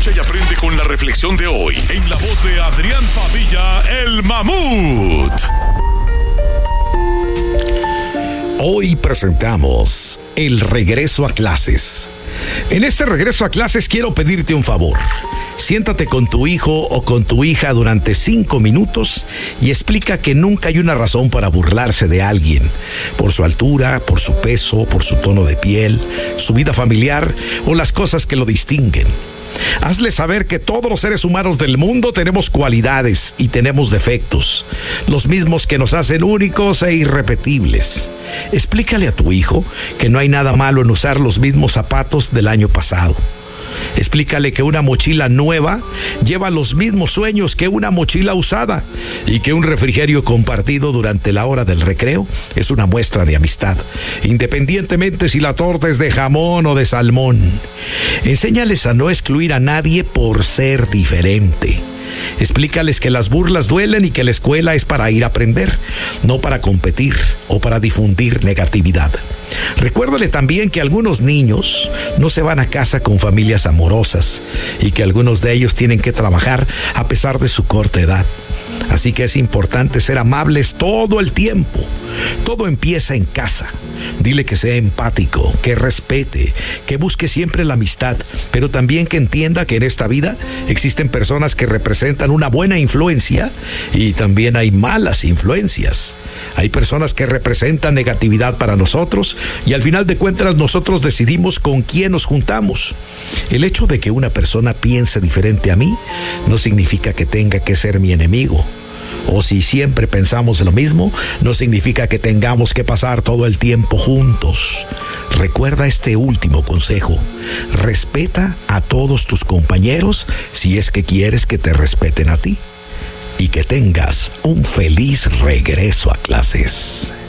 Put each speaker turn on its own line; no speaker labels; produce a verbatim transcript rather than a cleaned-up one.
Escucha y aprende con la reflexión de hoy en la voz de Adrián Padilla, el Mamut.
Hoy presentamos el regreso a clases. En este regreso a clases quiero pedirte un favor. Siéntate con tu hijo o con tu hija durante cinco minutos y explica que nunca hay una razón para burlarse de alguien, por su altura, por su peso, por su tono de piel, su vida familiar o las cosas que lo distinguen. Hazle saber que todos los seres humanos del mundo tenemos cualidades y tenemos defectos, los mismos que nos hacen únicos e irrepetibles. Explícale a tu hijo que no hay nada malo en usar los mismos zapatos del año pasado. Explícale que una mochila nueva lleva los mismos sueños que una mochila usada y que un refrigerio compartido durante la hora del recreo es una muestra de amistad, independientemente si la torta es de jamón o de salmón. Enséñales a no excluir a nadie por ser diferente. Explícales que las burlas duelen y que la escuela es para ir a aprender, no para competir o para difundir negatividad. Recuérdale también que algunos niños no se van a casa con familias amorosas y que algunos de ellos tienen que trabajar a pesar de su corta edad. Así que es importante ser amables todo el tiempo. Todo empieza en casa. Dile que sea empático, que respete, que busque siempre la amistad, pero también que entienda que en esta vida existen personas que representan una buena influencia y también hay malas influencias. Hay personas que representan negatividad para nosotros y al final de cuentas nosotros decidimos con quién nos juntamos. El hecho de que una persona piense diferente a mí no significa que tenga que ser mi enemigo. O si siempre pensamos lo mismo, no significa que tengamos que pasar todo el tiempo juntos. Recuerda este último consejo. Respeta a todos tus compañeros si es que quieres que te respeten a ti. Y que tengas un feliz regreso a clases.